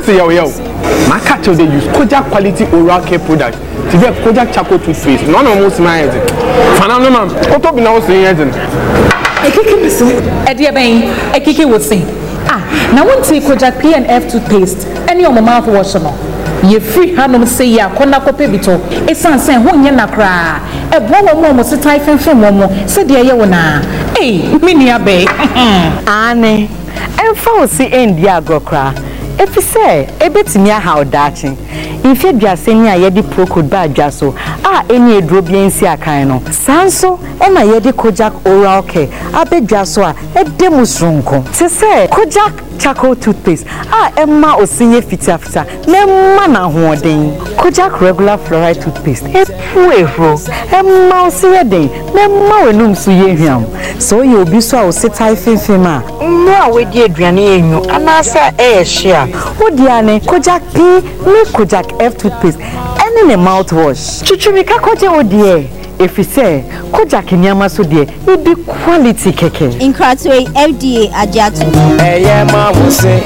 say yo. My catch they use Kojak quality oral care product. To get Kojak charcoal toothpaste. None of most my head. Fanano man. What up now saying? Ekiki bisu. Edia ben. Ekiki would say. Now one take Kojak P&F toothpaste. Any on my mouthwash no. Ye free hanum say ya kona kope bito. Esan sen ho nye nakra. E bo mo se typhoon film mo. Se de ye wona. Eh, mini abe. Ane. Emfa o si endi agrokra. Efi say ebetimi aha odachi. Infe duaseni a yedi procode ba adwaso. Eni eduro bia nsi akan no. Sanso e na yedi Kojak oral care. Abedwaso a edemu sunko. Se say Kojak charcoal toothpaste. Emma osinye fita. Nemma na hoden. Kojak regular fluoride toothpaste. Epuero. Emma osinye den. Nemma wenum so yehwam. So ye obi so a oseta ifemfema. No a wedi aduane enyu. Anasa share. Odiane Kojak P, me Kojak F toothpaste. Any ne mouthwash. Chuchumika koje odie. If you say Kojak nyama so die, it be quality keke. Incratue FDA Ajatu. Ma wuse.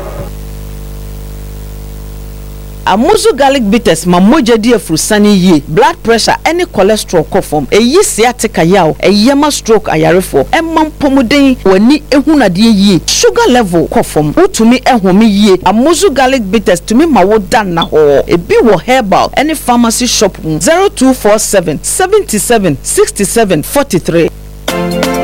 Amuzu garlic bitters ma moja di afrusani ye. Blood pressure any cholesterol kofom. Eyi sciatica yaw. Eyema stroke ayarefo. Emam pomuden wani ehuna die ye. Sugar level kofom. Utumi ehumi ye. Amuzu garlic bitters tumi mawodan na ho. Ebi wo herbal any pharmacy shop 0247 77 67 43.